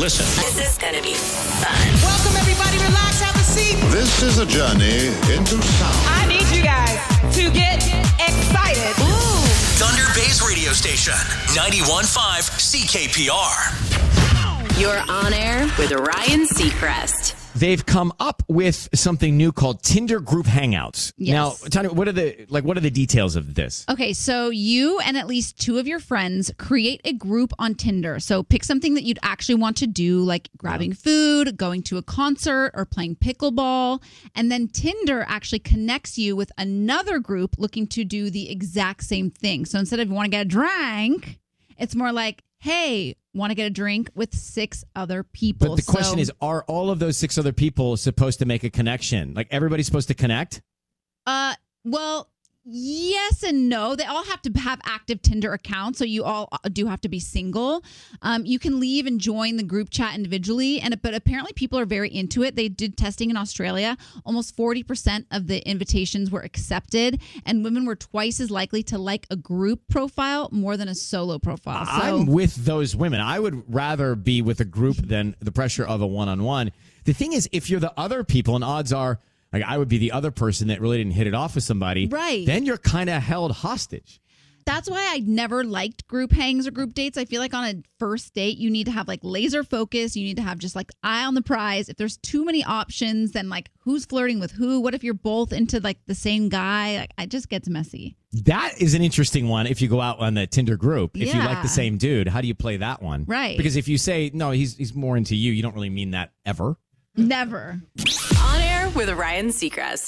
listen. This is going to be fun. Welcome, everybody. Relax, have a seat. This is a journey into sound. I need you guys to get excited. Ooh. Thunder Bay's radio station, 91.5 CKPR. You're on air with Ryan Seacrest. They've come up with something new called Tinder Group Hangouts. Yes. Now, Tanya, what are the details of this? Okay, so you and at least two of your friends create a group on Tinder. So pick something that you'd actually want to do, like grabbing food, going to a concert, or playing pickleball. And then Tinder actually connects you with another group looking to do the exact same thing. So instead of want to get a drink, it's more like, hey, want to get a drink with 6 other people. But the question is, are all of those 6 other people supposed to make a connection? Like, everybody's supposed to connect? Well, yes and no. They all have to have active Tinder accounts, so you all do have to be single. You can leave and join the group chat individually, but apparently people are very into it. They did testing in Australia. Almost 40% of the invitations were accepted, and women were twice as likely to like a group profile more than a solo profile. So, I'm with those women. I would rather be with a group than the pressure of a one-on-one. The thing is, if you're the other people, and odds are, like, I would be the other person that really didn't hit it off with somebody. Right. Then you're kind of held hostage. that's why I never liked group hangs or group dates. I feel like on a first date, you need to have like laser focus. You need to have just like eye on the prize. If there's too many options, then like who's flirting with who? What if you're both into like the same guy? Like, it just gets messy. That is an interesting one if you go out on the Tinder group. If you like the same dude, how do you play that one? Right. Because if you say, no, he's more into you, you don't really mean that ever. Never. On air with Ryan Seacrest.